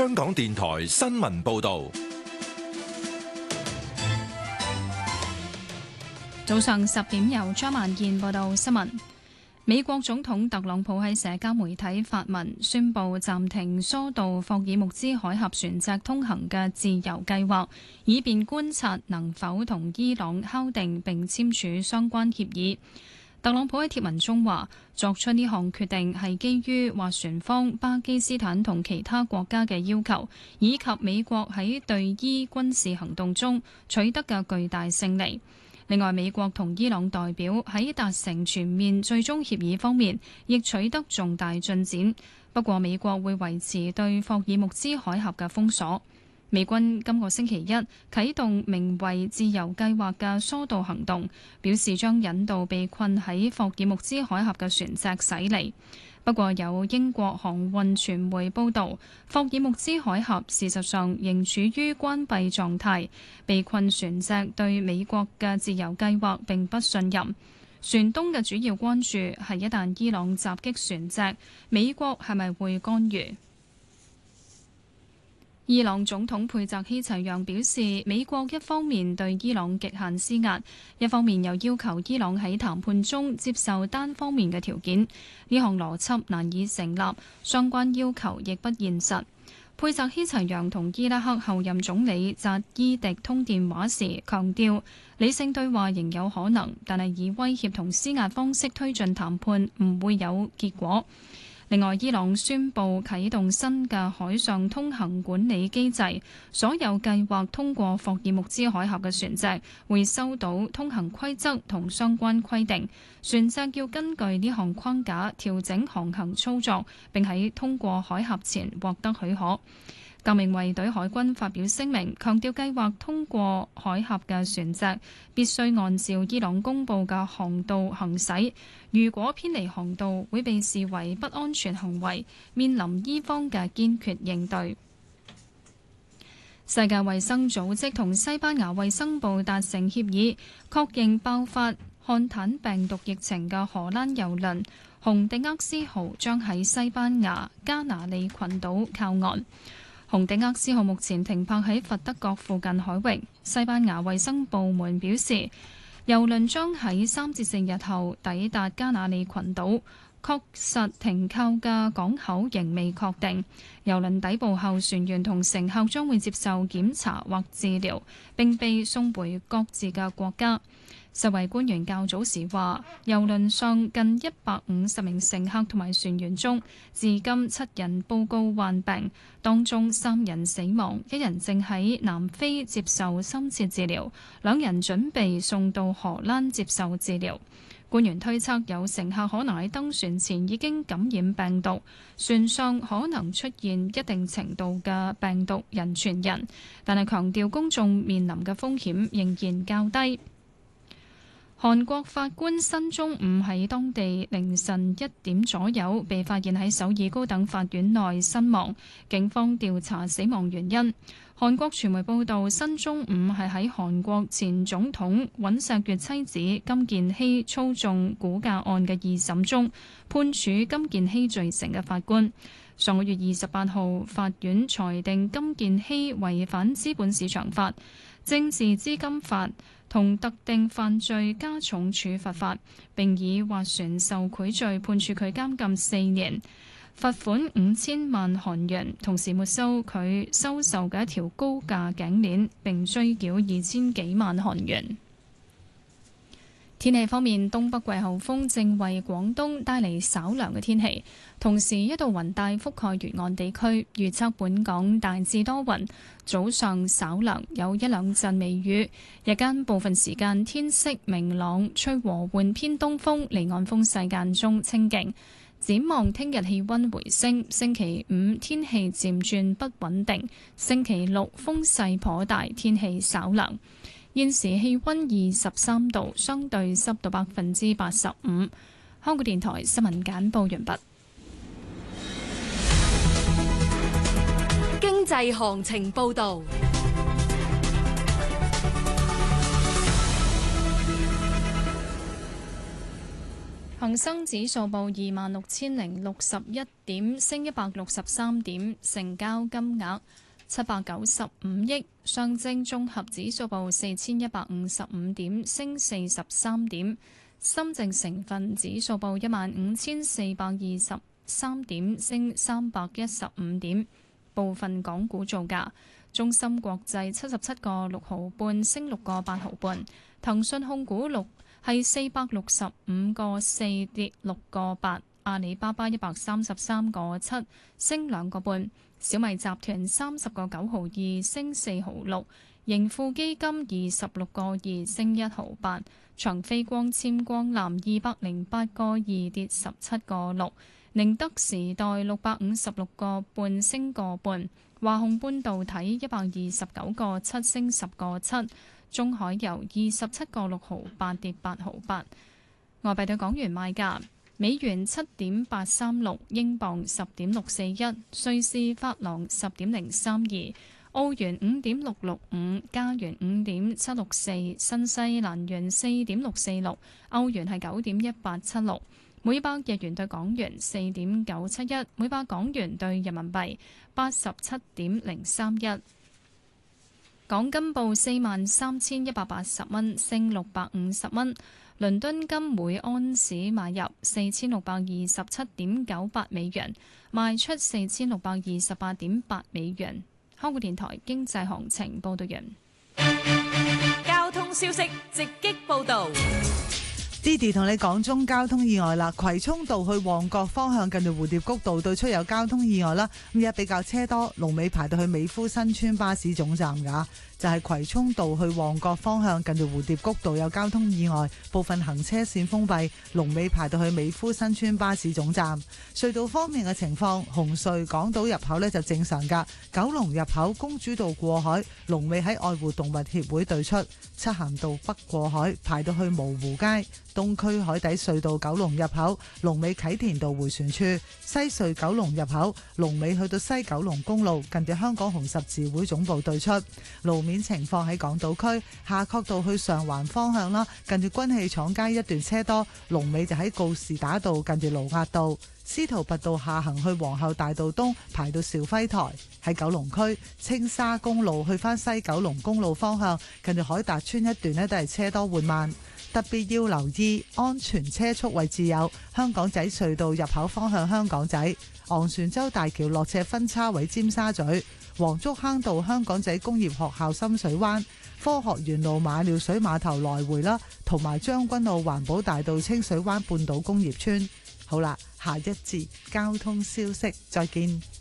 香港電台新聞報道。 早上10點由張萬燕報道新聞。美國總統特朗普喺社交媒體發文，宣布暫停疏導霍爾木茲海峽船隻通行嘅自由計劃，以便觀察能否同伊朗敲定並簽署相關協議。特朗普喺貼文中話，作出呢項決定係基於斡旋方巴基斯坦同其他國家嘅要求，以及美國喺對伊軍事行動中取得嘅巨大勝利。另外，美國同伊朗代表喺達成全面最終協議方面，亦取得重大進展。不過，美國會維持對霍爾木茲海峽嘅封鎖。美軍今個星期一啟動名為自由計劃嘅疏導行動，表示將引導被困喺霍爾木茲海峽嘅船隻駛離。不過，有英國航運傳媒報導，霍爾木茲海峽事實上仍處於關閉狀態，被困船隻對美國嘅自由計劃並不信任。船東嘅主要關注係一旦伊朗襲擊船隻，美國係咪會干預？伊朗總統佩澤希齊揚表示，美國一方面對伊朗極限施壓，一方面又要求伊朗喺談判中接受單方面嘅條件，呢項邏輯難以成立，相關要求亦不現實。佩澤希齊揚同伊拉克後任總理扎伊迪通電話時強調，理性對話仍有可能，但係以威脅同施壓方式推進談判唔會有結果。另外，伊朗宣布啟動新嘅海上通行管理機制，所有計劃通過霍爾木茲海峽嘅船隻會收到通行規則同相關規定，船隻要根據呢項框架調整航行操作，並喺通過海峽前獲得許可。革命衛隊海軍發表聲明，強調計劃通過海峽嘅船隻必須按照伊朗公佈嘅航道行駛，如果偏離航道會被視為不安全行為，面臨伊方嘅堅決應對。世界衛生組織同西班牙衛生部達成協議，確認爆發漢坦病毒疫情嘅荷蘭郵輪紅迪厄斯號將喺西班牙加那利群島靠岸。紅迪厄斯號目前停泊喺佛得角附近海域。西班牙衛生部門表示，郵輪將喺3至4日後抵達加那利群島，確實停靠嘅港口仍未確定。郵輪抵埗後，船員同乘客將會接受檢查或治療，並被送回各自嘅國家。世衛官員較早時話，郵輪上近150名乘客同埋船員中，至今7人報告患病，當中3人死亡，1人正喺南非接受深切治療，2人準備送到荷蘭接受治療。官員推測有乘客可能喺登船前已經感染病毒，船上可能出現一定程度嘅病毒人傳人，但係強調公眾面臨嘅風險仍然較低。韓國法官申中午喺當地凌晨1點左右被發現喺首爾高等法院內身亡，警方調查死亡原因。韓國傳媒報道，申中午係喺韓國前總統尹錫悅妻子金建希操縱估價案嘅2審中判處金建希罪成嘅法官。上個月28號，法院裁定金建希違反資本市場法、政治資金法同特定犯罪加重處罰法，並以斡旋受賄罪判處佢監禁4年，罰款5000萬韓元，同時沒收佢收受嘅一條高價頸鏈，並追繳2000幾萬韓元。天氣方面，東北季候風正為廣東帶嚟稍涼嘅天氣，同時一道雲帶覆蓋沿岸地區，預測本港大致多雲，早上稍涼，有1兩陣微雨，日間部分時間天色明朗，吹和緩偏東風，離岸風勢間中清勁。展望聽日氣溫回升，星期5天氣漸轉不穩定，星期6風勢頗大，天氣稍涼。現時氣溫23度，相對濕度85%。香港電台新聞簡報完畢。 經濟行情報道。 恒生指數報26,061點，升163點，成交金額795億。上證綜合指數報4155點，升43點。深證成分指數報15,423點，升315點。部分港股造價：中芯國際77個6毫半，升6個8毫半；騰訊控股係465個4，跌6個8；阿里巴巴133個7，升2個半；小米集團30個9毫2，升4毫6；盈富基金26個2，升1毫8；長飛光纖光纜208個2，跌17個6；寧德時代656個半，升個半；華虹半導體129個7，升10個7；中海油27個6毫8，跌8毫8。外幣對港元賣價：美元7.836，英鎊10.641，瑞士法郎10.032，澳元5.665，加元5.764，新西蘭元4.646，歐元係9.1876。每百日元對港元4.971，每百港元對人民幣87.031。港金報43,180蚊，升650蚊。倫敦金每安士買入4,627.98美元，賣出4,628.8美元。香港電台經濟行情報道完。 交通消息直擊報導。 Didi 同你講中交通意外啦，葵涌道去旺角方向近住蝴蝶谷道對出有交通意外啦，咁而家比較車多，龍尾排到去美孚新村巴士總站㗎。就係葵涌道去旺角方向近住蝴蝶谷道有交通意外，部分行車線封閉，龍尾排到去美孚新村巴士總站。隧道方面嘅情況，紅隧港島入口呢就正常㗎，九龍入口公主道過海，龍尾喺愛護動物協會對出；漆咸道北過海排到去蕪湖街，東區海底隧道九龍入口龍尾啟田道迴旋處，西隧九龍入口龍尾去到西九龍公路近住香港紅十字會總部對出。路面情況喺港島區夏慤道去上環方向啦，近住軍器廠街一段車多，龍尾就喺告士打道近住盧押道。司徒拔道下行去皇后大道東排到兆輝台。喺九龍區青沙公路去返西九龍公路方向近住海達村一段呢都係車多緩慢，特別要留意安全車速位置有香港仔隧道入口方向香港仔、昂船洲大橋落斜分叉位尖沙咀、黃竹坑道香港仔工業學校深水灣、科學園路馬料水碼頭來回啦，同埋將軍澳環保大道清水灣半島工業村。好啦，下一節交通消息再見。